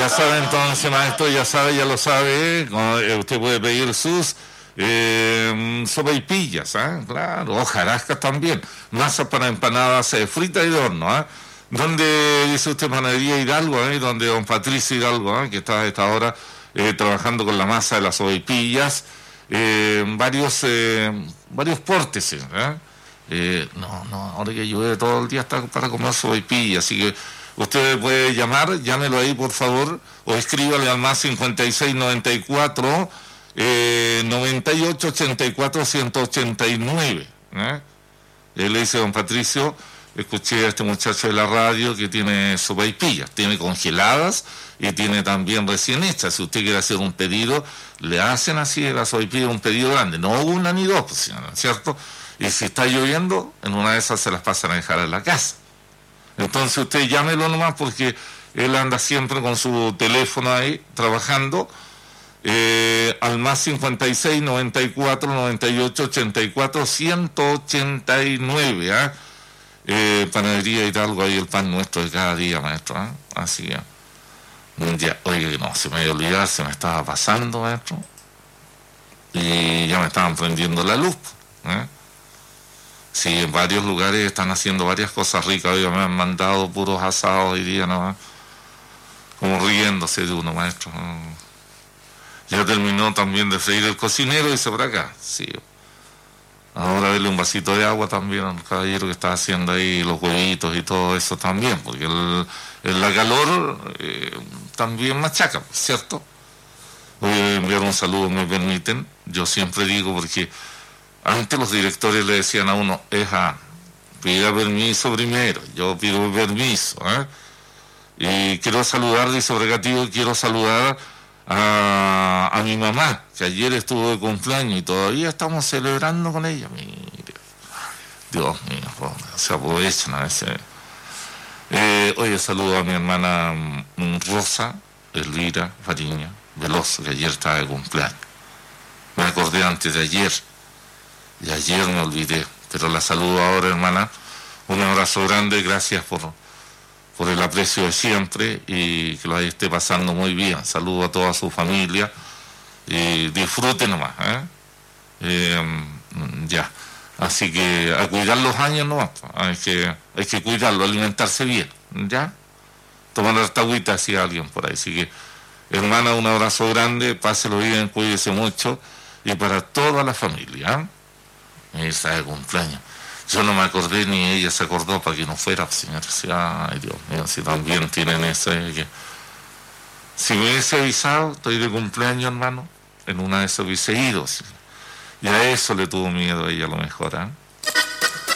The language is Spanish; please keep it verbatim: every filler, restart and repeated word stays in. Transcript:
Ya sabe entonces, maestro, ya sabe, ya lo sabe, ¿eh? Usted puede pedir sus eh, sopaipillas, ¿eh? Claro, hojarascas también, masas para empanadas eh, fritas y de horno, ¿eh? Donde dice usted Panadería Hidalgo, ¿eh? Donde don Patricio Hidalgo, ¿eh? Que está a esta hora eh, trabajando con la masa de las sopaipillas, eh, varios eh, varios portes, ¿eh? Eh, no, no, ahora que llueve todo el día está para comer sopaipillas, así que usted puede llamar, llámelo ahí por favor, o escríbale al más cincuenta y seis noventa y cuatro, eh, noventa y ocho ochenta y cuatro ciento ochenta y nueve. ¿eh? Él le dice, don Patricio, escuché a este muchacho de la radio que tiene sopaipillas, tiene congeladas y tiene también recién hechas. Si usted quiere hacer un pedido, le hacen así de la sopaipilla un pedido grande, no una ni dos, pues, ¿cierto? Y si está lloviendo, en una de esas se las pasan a dejar en la casa. Entonces usted llámelo nomás porque él anda siempre con su teléfono ahí trabajando eh, al más cincuenta y seis noventa y cuatro noventa y ocho ochenta y cuatro ciento ochenta y nueve. ¿eh? Eh, Panadería Hidalgo, ahí el pan nuestro de cada día, maestro. ¿eh? Así que ya, oye, no, se me iba a olvidar, se me estaba pasando, maestro. Y ya me estaban prendiendo la luz. ¿eh? Sí, en varios lugares están haciendo varias cosas ricas. Hoy me han mandado puros asados hoy día, ¿no? Como riéndose de uno, maestro. Ya terminó también de freír el cocinero, dice por acá. Sí. Ahora darle un vasito de agua también al caballero que está haciendo ahí los huevitos y todo eso también, porque el, el la calor eh, también machaca, ¿cierto? Voy a enviar un saludo, me permiten. Yo siempre digo, porque antes los directores le decían a uno, eja, pida permiso primero, yo pido permiso, ¿eh? Y quiero saludar, dice Bregativo, quiero saludar a, a mi mamá, que ayer estuvo de cumpleaños y todavía estamos celebrando con ella. Mire, Dios mío, se aprovechan a veces. Eh, oye, saludo a mi hermana um, Rosa, Elvira Fariña Veloso, que ayer estaba de cumpleaños. Me acordé antes de ayer. Y ayer me olvidé, pero la saludo ahora, hermana. Un abrazo grande, gracias por, por el aprecio de siempre y que lo esté pasando muy bien. Saludo a toda su familia y disfruten nomás. ¿eh? Eh, ya, así que a cuidar los años nomás, hay que, hay que cuidarlo, alimentarse bien, ¿ya? Tomar harta agüita, decía alguien por ahí. Así que, hermana, un abrazo grande, páselo bien, cuídese mucho y para toda la familia. ¿eh? Esa de cumpleaños. Yo no me acordé ni ella se acordó para que no fuera, señores. Ay, Dios mío, si también tienen ese que... Si me hubiese avisado, estoy de cumpleaños, hermano, en una de esas hubiese ido. ¿sí? Y a eso le tuvo miedo a ella a lo mejor, ¿eh?